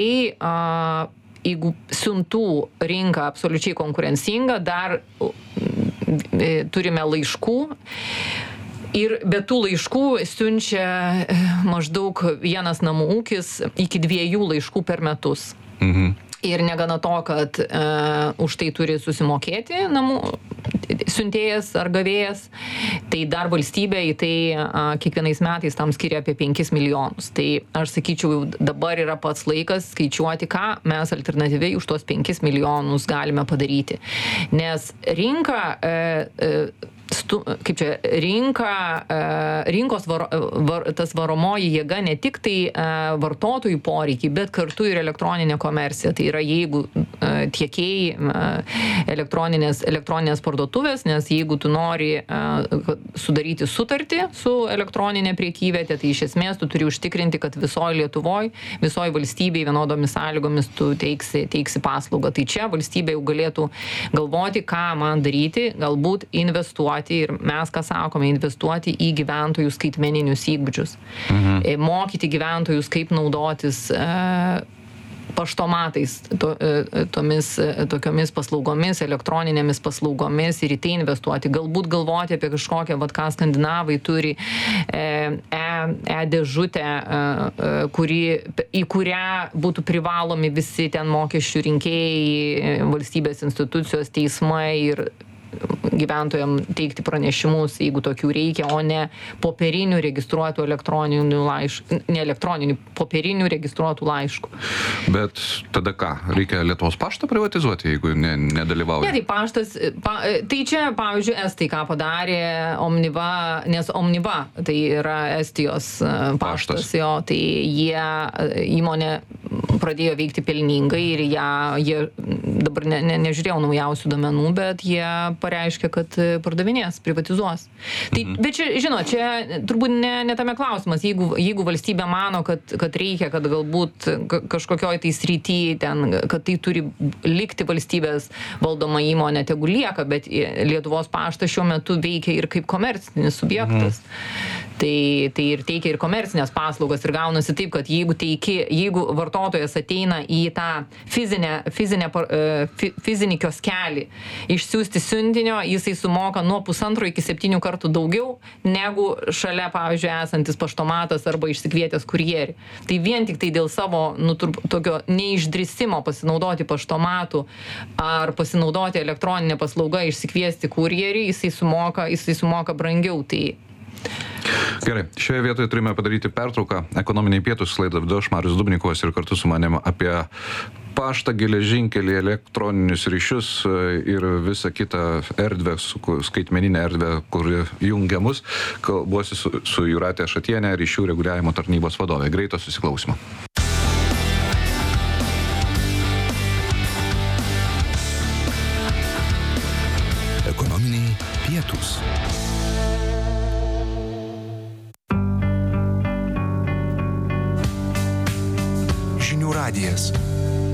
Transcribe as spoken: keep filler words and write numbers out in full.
a, jeigu siuntų rinka absoliučiai konkurencinga, dar e, turime laiškų. Ir be tų laiškų siunčia maždaug vienas namų ūkis iki dviejų laiškų per metus. Mhm. Ir negana to, kad uh, už tai turi susimokėti namų siuntėjas ar gavėjas, tai dar valstybė į tai uh, kiekvienais metais tam skiria apie penkis milijonus. Tai aš sakyčiau, dabar yra pats laikas skaičiuoti, ką mes alternatyviai už tos penkis milijonus galime padaryti. Nes rinka... Uh, uh, Stu, kaip čia, rinka, rinkos var, var, tas varomoji jėga ne tik tai vartotojų poreikiai, bet kartu ir elektroninė komercija. Tai yra, jeigu tiekėjai elektroninės, elektroninės parduotuvės, nes jeigu tu nori sudaryti sutartį su elektroninė priekyvietė, tai iš esmės tu turi užtikrinti, kad visoje Lietuvoje, visoje valstybėje vienodomis sąlygomis tu teiksi, teiksi paslaugą. Tai čia valstybė jau galėtų galvoti, ką man daryti, galbūt investuoti. Ir mes, ką sakome, investuoti į gyventojų skaitmeninius įgūdžius. Mhm. Mokyti gyventojus, kaip naudotis e, paštomatais, to, e, tomis, e, tokiomis paslaugomis, elektroninėmis paslaugomis ir į tai investuoti. Galbūt galvoti apie kažkokią, vat ką skandinavai turi, e, e-dėžutę, e, kuri, į kurią būtų privalomi visi ten mokesčių rinkėjai, valstybės institucijos, teismai ir gyventojams teikti pranešimus, jeigu tokių reikia, o ne popierinių registruotų elektroninių laiškų, ne elektroninių, popierinių registruotų laiškų. Bet tada ką? Reikia Lietuvos paštą privatizuoti, jeigu ne, nedalyvauja? Ne, tai paštas, pa, tai čia, pavyzdžiui, Estai ką padarė Omniva, nes Omniva, tai yra Estijos paštas, paštas. Jo, tai jie, įmonė pradėjo veikti pelningai ir ją, jie, dabar ne, ne, nežiūrėjau naujausių duomenų, bet jie pareiškia, kad pardavinės, privatizuos. Tai, mhm. Bet čia, žinot, čia turbūt ne, ne tame klausimas. Jeigu, jeigu valstybė mano, kad, kad reikia, kad galbūt kažkokioj tai srity, ten, kad tai turi likti valstybės valdoma įmonė, tegu lieka, bet Lietuvos paštas šiuo metu veikia ir kaip komercinis subjektas. Mhm. Tai, tai ir teikia ir komercinės paslaugas ir gaunasi taip, kad jeigu, teiki, jeigu vartotojas ateina į tą fizinę, fizinę, fizinį kioskelį išsiųsti siuntinio, jisai sumoka nuo pusantro iki septynių kartų daugiau negu šalia, pavyzdžiui, esantis paštomatas arba išsikvietęs kurjerį. Tai vien tik tai dėl savo nu, tokio neišdrįsimo pasinaudoti paštomatu ar pasinaudoti elektroninę paslaugą išsikviesti kurjerį, jisai sumoka, jisai sumoka brangiau. Tai Gerai, šioje vietoje turime padaryti pertrauką. Ekonominiai pietūs laidą vedu aš, Marius Dubnikovas, ir kartu su manim apie paštą, geležinkelį, elektroninius ryšius ir visą kitą erdvę, skaitmeninę erdvę, kur jungia mus. Kalbuosi su, su Jūratė Šatienė, ryšių reguliavimo tarnybos vadovė. Greito susiklausimo. Ekonominiai pietūs. Žinių radijas.